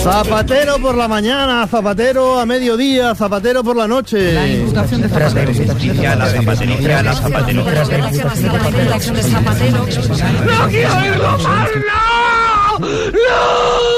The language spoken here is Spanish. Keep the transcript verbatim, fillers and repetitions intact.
Zapatero por la mañana, Zapatero a mediodía, Zapatero por la noche. La imputación de Zapatero. La zapatería, la zapatería. ¡No quiero irlo más! ¡No! ¡No!